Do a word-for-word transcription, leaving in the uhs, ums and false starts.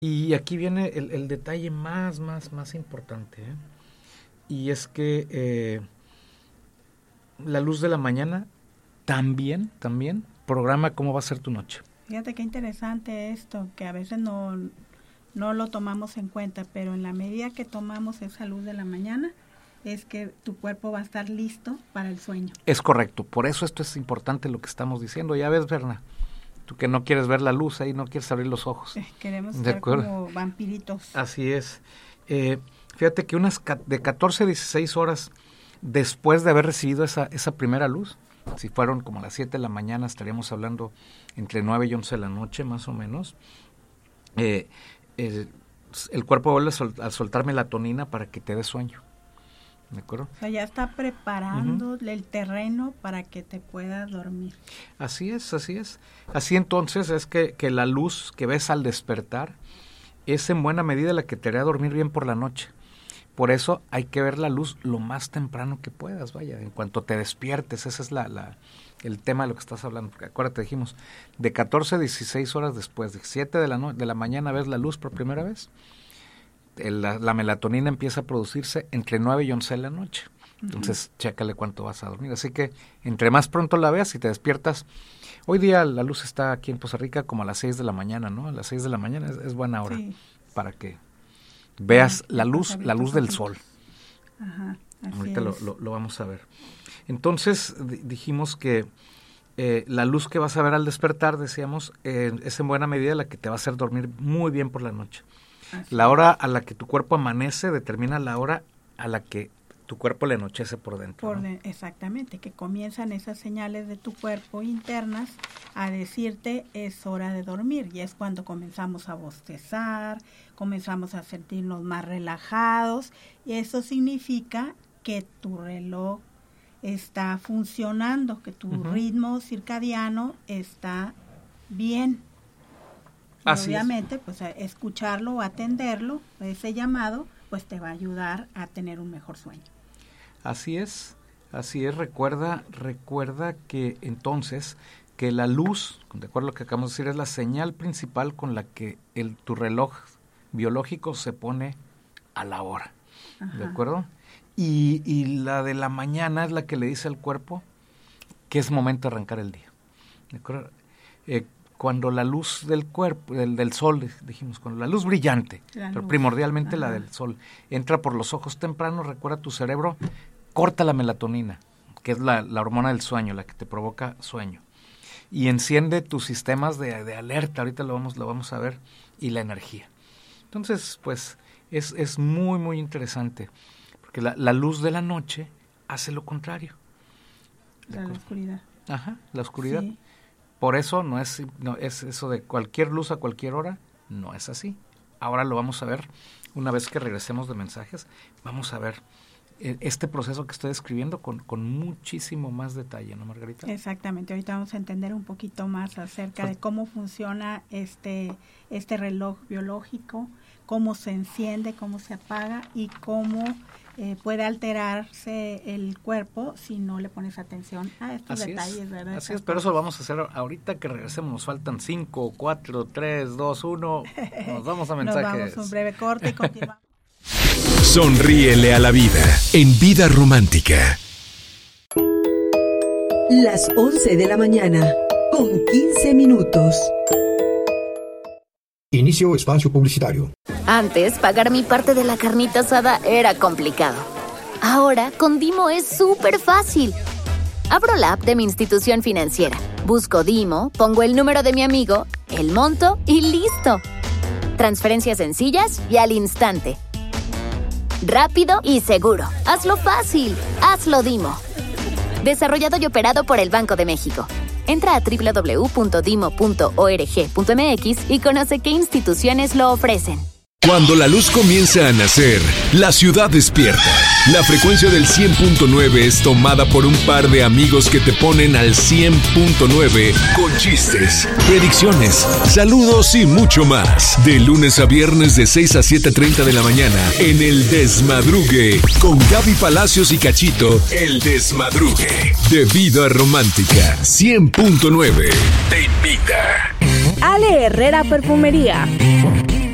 Y aquí viene el, el detalle más, más, más importante, ¿eh? Y es que eh, la luz de la mañana también, también programa cómo va a ser tu noche. Fíjate qué interesante esto, que a veces no, no lo tomamos en cuenta, pero en la medida que tomamos esa luz de la mañana, es que tu cuerpo va a estar listo para el sueño. Es correcto, por eso esto es importante lo que estamos diciendo. Ya ves, Berna, tú que no quieres ver la luz ahí, no quieres abrir los ojos. Eh, queremos ser como vampiritos. Así es. Eh, fíjate que unas ca- de catorce a dieciséis horas después de haber recibido esa, esa primera luz, si fueron como a las siete de la mañana, estaríamos hablando entre nueve y once de la noche más o menos, eh, el, el cuerpo vuelve a, sol, a soltar melatonina para que te dé sueño. ¿De acuerdo? O sea, ya está preparando uh-huh. el terreno para que te puedas dormir. Así es, así es. Así entonces es que, que la luz que ves al despertar es en buena medida la que te hará dormir bien por la noche. Por eso hay que ver la luz lo más temprano que puedas, vaya, en cuanto te despiertes. Ese es la, la, el tema de lo que estás hablando. Porque acuérdate, dijimos, de catorce a dieciséis horas después, de siete de la, no, de la mañana ves la luz por primera vez. La, la melatonina empieza a producirse entre nueve y once de la noche. Entonces, uh-huh. chécale cuánto vas a dormir. Así que, entre más pronto la veas y te despiertas. Hoy día la luz está aquí en Poza Rica como a las seis de la mañana, ¿no? A las seis de la mañana es, es buena hora sí. para que veas uh-huh. la luz, la luz del sol. Ajá, así Ahorita es. Lo, lo, lo vamos a ver. Entonces, d- dijimos que eh, la luz que vas a ver al despertar, decíamos, eh, es en buena medida la que te va a hacer dormir muy bien por la noche. Así. La hora a la que tu cuerpo amanece determina la hora a la que tu cuerpo le anochece por dentro. Por ¿no? de, exactamente, que comienzan esas señales de tu cuerpo internas a decirte es hora de dormir, y es cuando comenzamos a bostezar, comenzamos a sentirnos más relajados, y eso significa que tu reloj está funcionando, que tu uh-huh. ritmo circadiano está bien. Y Así obviamente, es. pues escucharlo o atenderlo, ese llamado, pues te va a ayudar a tener un mejor sueño. Así es, así es. Recuerda, recuerda que entonces que la luz, de acuerdo a lo que acabamos de decir, es la señal principal con la que el tu reloj biológico se pone a la hora. Ajá. ¿De acuerdo? Y, y la de la mañana es la que le dice al cuerpo que es momento de arrancar el día. ¿De acuerdo? Eh, Cuando la luz del cuerpo, del, del sol, dijimos, cuando la luz brillante, la pero luz. primordialmente Ajá. la del sol, entra por los ojos temprano, recuerda, tu cerebro corta la melatonina, que es la, la hormona del sueño, la que te provoca sueño, y enciende tus sistemas de, de alerta, ahorita lo vamos, lo vamos a ver, y la energía. Entonces, pues, es, es muy, muy interesante, porque la, la luz de la noche hace lo contrario. La, la oscuridad. Ajá, la oscuridad. Sí. Por eso no es, no es eso de cualquier luz a cualquier hora, no es así. Ahora lo vamos a ver, una vez que regresemos de mensajes, vamos a ver eh, este proceso que estoy describiendo con, con muchísimo más detalle, ¿no, Margarita? Exactamente, ahorita vamos a entender un poquito más acerca de cómo funciona este, este reloj biológico, cómo se enciende, cómo se apaga y cómo eh, puede alterarse el cuerpo si no le pones atención a estos Así detalles, es, ¿verdad? Así es, pero eso lo vamos a hacer ahorita que regresemos. Nos faltan cinco, cuatro, tres, dos, uno. Nos vamos a mensajes. Nos vamos a un breve corte y continuamos. Sonríele a la vida en Vida Romántica. Las once de la mañana, con quince minutos. Inicio espacio publicitario. Antes, pagar mi parte de la carnita asada era complicado. Ahora, con Dimo es súper fácil. Abro la app de mi institución financiera, busco Dimo, pongo el número de mi amigo, el monto y listo. Transferencias sencillas y al instante. Rápido y seguro. Hazlo fácil. Hazlo Dimo. Desarrollado y operado por el Banco de México. Entra a doble u doble u doble u punto dimo punto org punto m x y conoce qué instituciones lo ofrecen. Cuando la luz comienza a nacer, la ciudad despierta. La frecuencia del cien punto nueve es tomada por un par de amigos que te ponen al cien punto nueve con chistes, predicciones, saludos y mucho más. De lunes a viernes de seis a siete treinta de la mañana en El Desmadrugue con Gaby Palacios y Cachito. El Desmadrugue de Vida Romántica cien punto nueve te invita. Ale Herrera Perfumería.